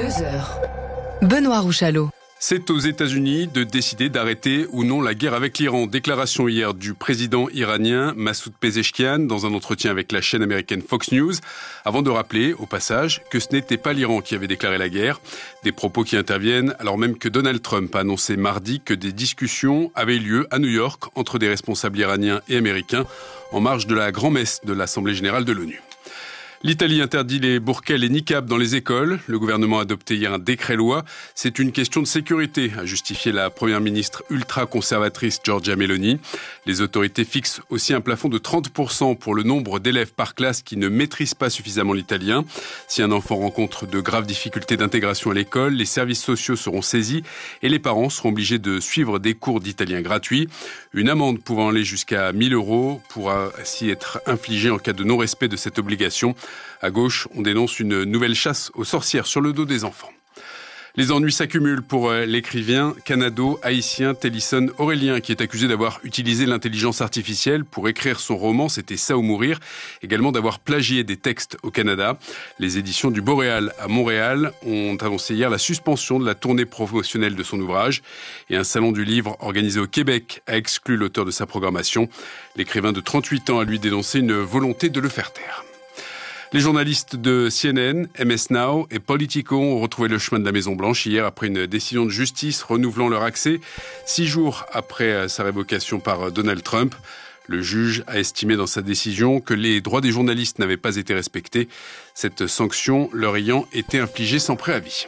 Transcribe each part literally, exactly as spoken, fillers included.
deux heures. Benoît Rouchalot. C'est aux États-Unis de décider d'arrêter ou non la guerre avec l'Iran. Déclaration hier du président iranien Massoud Pezeshkian dans un entretien avec la chaîne américaine Fox News, avant de rappeler au passage que ce n'était pas l'Iran qui avait déclaré la guerre. Des propos qui interviennent alors même que Donald Trump a annoncé mardi que des discussions avaient lieu à New York entre des responsables iraniens et américains en marge de la grand-messe de l'Assemblée générale de l'ONU. L'Italie interdit les burkas et les niqabs dans les écoles. Le gouvernement a adopté hier un décret-loi. C'est une question de sécurité, a justifié la première ministre ultra-conservatrice Giorgia Meloni. Les autorités fixent aussi un plafond de trente pour cent pour le nombre d'élèves par classe qui ne maîtrisent pas suffisamment l'italien. Si un enfant rencontre de graves difficultés d'intégration à l'école, les services sociaux seront saisis et les parents seront obligés de suivre des cours d'italien gratuits. Une amende pouvant aller jusqu'à mille euros pourra ainsi être infligée en cas de non-respect de cette obligation. À gauche, on dénonce une nouvelle chasse aux sorcières sur le dos des enfants. Les ennuis s'accumulent pour l'écrivain canado-haïtien Télisson Aurélien, qui est accusé d'avoir utilisé l'intelligence artificielle pour écrire son roman « C'était ça ou mourir », également d'avoir plagié des textes au Canada. Les éditions du Boréal à Montréal ont annoncé hier la suspension de la tournée promotionnelle de son ouvrage. Et un salon du livre organisé au Québec a exclu l'auteur de sa programmation. L'écrivain de trente-huit ans a lui dénoncé une volonté de le faire taire. Les journalistes de C N N, M S Now et Politico ont retrouvé le chemin de la Maison-Blanche hier après une décision de justice renouvelant leur accès, six jours après sa révocation par Donald Trump. Le juge a estimé dans sa décision que les droits des journalistes n'avaient pas été respectés, cette sanction leur ayant été infligée sans préavis.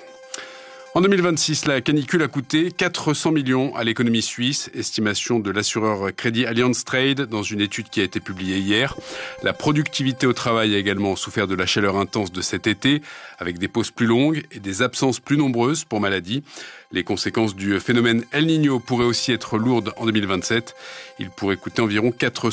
En deux mille vingt-six, la canicule a coûté quatre cents millions à l'économie suisse, estimation de l'assureur Crédit Allianz Trade dans une étude qui a été publiée hier. La productivité au travail a également souffert de la chaleur intense de cet été, avec des pauses plus longues et des absences plus nombreuses pour maladie. Les conséquences du phénomène El Niño pourraient aussi être lourdes en deux mille vingt-sept. Il pourrait coûter environ quatre